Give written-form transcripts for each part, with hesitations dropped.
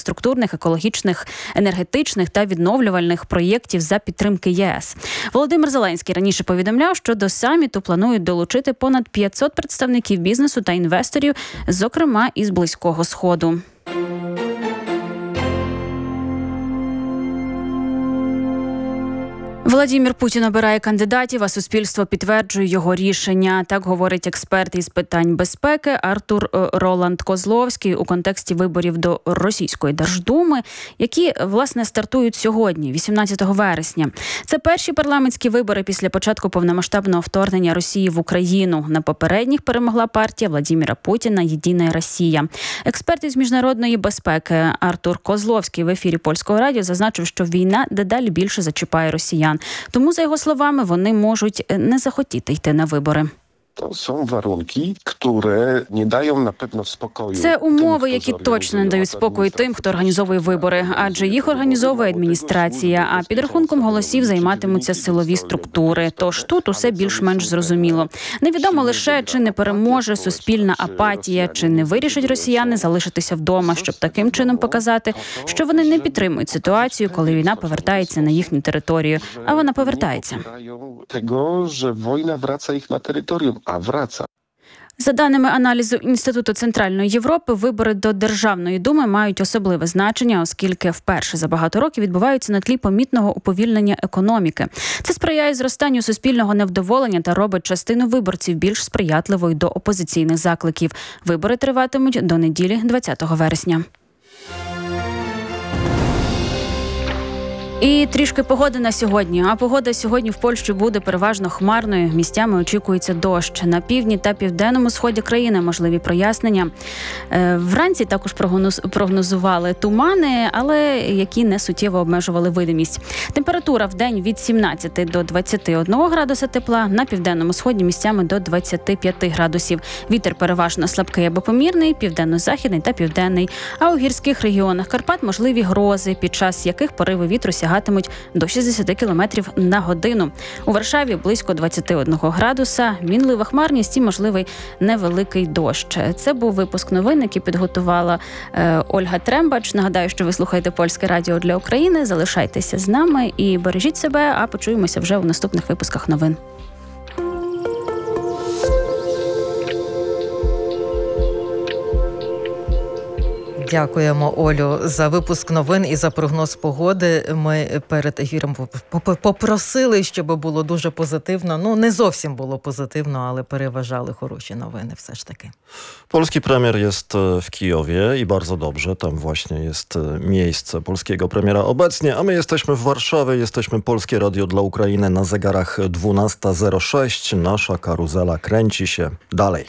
інфраструктурних, екологічних, енергетичних та відновлювальних проєктів за підтримки ЄС. Володимир Зеленський раніше повідомляв, що до саміту планують долучити понад 500 представників бізнесу та інвесторів, зокрема із Близького Сходу. Владимир Путін обирає кандидатів, а суспільство підтверджує його рішення. Так говорить експерт із питань безпеки Артур Роланд Козловський у контексті виборів до Російської Держдуми, які, власне, стартують сьогодні, 18 вересня. Це перші парламентські вибори після початку повномасштабного вторгнення Росії в Україну. На попередніх перемогла партія Владимира Путіна «Єдина Росія». Експерт із міжнародної безпеки Артур Козловський в ефірі Польського радіо зазначив, що війна дедалі більше зачіпає росіян. Тому, за його словами, вони можуть не захотіти йти на вибори. Це умови, які точно не дають спокою тим, хто організовує вибори, адже їх організовує адміністрація, а підрахунком голосів займатимуться силові структури. Тож тут усе більш-менш зрозуміло. Невідомо лише, чи не переможе суспільна апатія, чи не вирішать росіяни залишитися вдома, щоб таким чином показати, що вони не підтримують ситуацію, коли війна повертається на їхню територію. А вона повертається. За даними аналізу Інституту Центральної Європи, вибори до Державної думи мають особливе значення, оскільки вперше за багато років відбуваються на тлі помітного уповільнення економіки. Це сприяє зростанню суспільного невдоволення та робить частину виборців більш сприятливою до опозиційних закликів. Вибори триватимуть до неділі 20 вересня. І трішки погоди на сьогодні. А погода сьогодні в Польщі буде переважно хмарною. Місцями очікується дощ. На півдні та південному сході країни можливі прояснення. Вранці також прогнозували тумани, але які не суттєво обмежували видимість. Температура в день від 17 до 21 градуса тепла, на південному сході місцями до 25 градусів. Вітер переважно слабкий або помірний, південно-західний та південний. А у гірських регіонах Карпат можливі грози, під час яких пориви вітру сягатимуть до 60 км на годину. У Варшаві близько 21 градуса, мінлива хмарність і можливий невеликий дощ. Це був випуск новин, який підготувала Ольга Трембач. Нагадаю, що ви слухаєте Польське радіо для України. Залишайтеся з нами і бережіть себе, а почуємося вже у наступних випусках новин. Дякуємо, Олю, за випуск новин і за прогноз погоди. Ми перед ефіром попросили, щоб було дуже позитивно. Ну, не зовсім було позитивно, ale переважали хороші новини все ж taky. Polski premier jest w Kijowie i bardzo dobrze. Tam właśnie jest miejsce polskiego premiera obecnie, a my jesteśmy w Warszawie. Jesteśmy Polskie Radio dla Ukrainy na zegarach 12:06. Nasza karuzela kręci się dalej.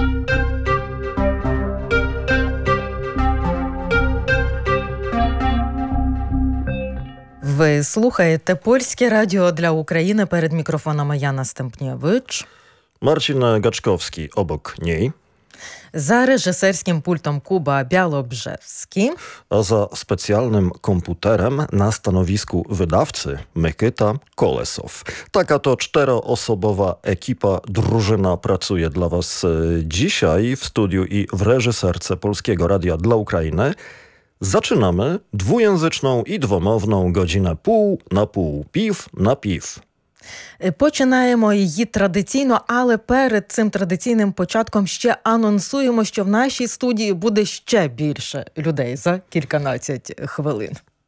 Ви слухаєте Польське радіо для України. Перед мікрофоном Яна Стемпнєвич. Marcin Gaczkowski obok niej. За режисерським пультом Kuba Białobrzewski. A za specjalnym komputerem na stanowisku wydawcy Mykyta Kolesow. Taka to 4-osobowa ekipa, drużyna pracuje dla was dzisiaj w studiu i w reżyserce Polskiego Radia dla Ukrainy. Zaczynamy dwujęzyczną i dwomowną godzinę pół na pół, piw na piw. Починаємо її традиційно, але перед цим традиційним початком ще анонсуємо, що в нашій студії буде ще більше людей за кільканадцять хвилин.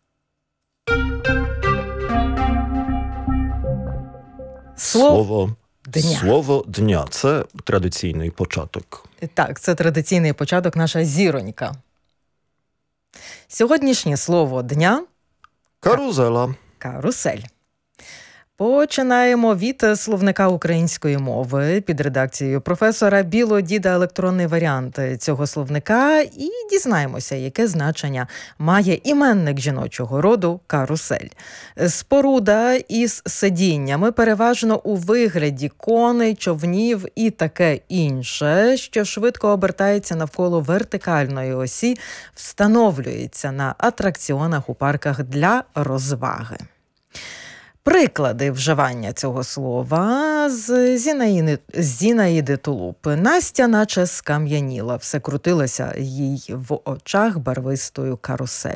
Слово дня. Слово дня – це традиційний початок. Так, це традиційний початок, наша зіронька. Сьогоднішнє слово дня – карузела. Карусель. Починаємо від словника української мови під редакцією професора Білодіда електронний варіант цього словника і дізнаємося, яке значення має іменник жіночого роду карусель. Споруда із сидіннями переважно у вигляді коней, човнів і таке інше, що швидко обертається навколо вертикальної осі, встановлюється на атракціонах у парках для розваги. Приклади вживання цього слова з Зінаїди Тулуб. Настя наче скам'яніла, все крутилося їй в очах барвистою карусель.